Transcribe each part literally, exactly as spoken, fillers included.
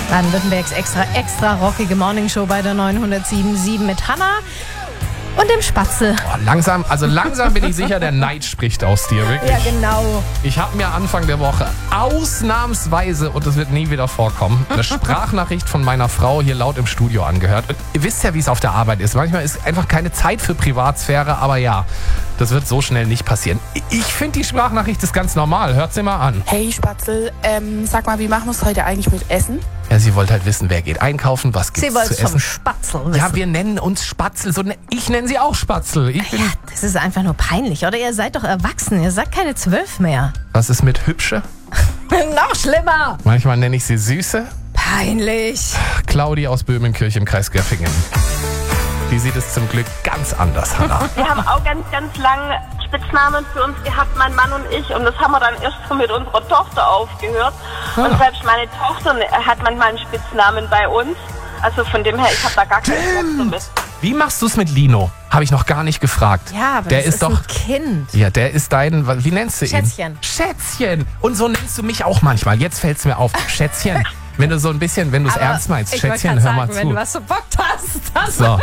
Baden-Württembergs extra, extra rockige Morningshow bei der neunhundertsieben Komma sieben mit Hannah und dem Spatzel. Oh, langsam, also langsam bin ich sicher, der Neid spricht aus dir, wirklich. Ja, genau. Ich habe mir Anfang der Woche ausnahmsweise, und das wird nie wieder vorkommen, eine Sprachnachricht von meiner Frau hier laut im Studio angehört. Und ihr wisst ja, wie es auf der Arbeit ist. Manchmal ist einfach keine Zeit für Privatsphäre, aber ja, das wird so schnell nicht passieren. Ich finde, die Sprachnachricht ist ganz normal. Hört sie mal an. Hey Spatzel, ähm, sag mal, wie machen wir es heute eigentlich mit Essen? Ja, sie wollte halt wissen, wer geht einkaufen, was gibt's Sie wollte zu es vom essen. Spatzel wissen. Ja, wir nennen uns Spatzel. So, ne- ich nenne sie auch Spatzel. Ich bin, Ja, das ist einfach nur peinlich. Oder ihr seid doch erwachsen. Ihr seid keine zwölf mehr. was ist mit Hübsche? Noch schlimmer. Manchmal nenne ich sie Süße. Peinlich. Claudi aus Böhmenkirch im Kreis Göffingen. Die sieht es zum Glück ganz anders, Hannah. Wir haben auch ganz, ganz lange Spitznamen für uns gehabt, mein Mann und ich. Und das haben wir dann erst so mit unserer Tochter aufgehört. Ah. Und selbst meine Tochter hat manchmal einen Spitznamen bei uns. Also von dem her, ich habe da gar keinen Stress damit. Wie machst du es mit Lino? Habe ich noch gar nicht gefragt. Ja, aber der das ist, ist doch. ein Kind. Ja, der ist dein. Wie nennst du ihn? Schätzchen. Schätzchen. Und so nennst du mich auch manchmal. Jetzt fällt es mir auf. Schätzchen. Wenn du so ein bisschen, wenn du es Aber ernst meinst, ich wollte Schätzchen, grad hör mal sagen, wenn du zu. was so Bock hast. Dann So.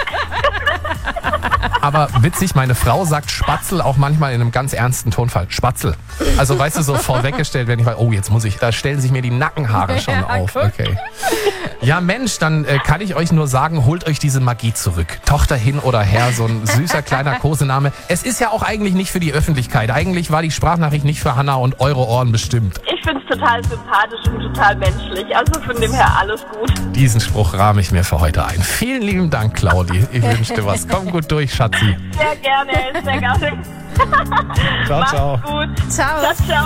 Aber witzig, meine Frau sagt Spatzel auch manchmal in einem ganz ernsten Tonfall. Spatzel. Also weißt du, so vorweggestellt, wenn ich weiß, oh, jetzt muss ich, da stellen sich mir die Nackenhaare schon Ja, auf. guck. Okay. Ja, Mensch, dann äh, kann ich euch nur sagen, holt euch diese Magie zurück. Tochter hin oder her, so ein süßer kleiner Kosename. Es ist ja auch eigentlich nicht für die Öffentlichkeit. Eigentlich war die Sprachnachricht nicht für Hannah und eure Ohren bestimmt. Ich finde es total sympathisch und total menschlich. Also von dem her alles gut. Diesen Spruch rahme ich mir für heute ein. Vielen lieben Dank, Claudi. Ich wünsche dir was. Komm gut durch, Schatzi. Sehr gerne, sehr gerne. Ciao, ciao. Macht's gut. Ciao. Ciao, ciao.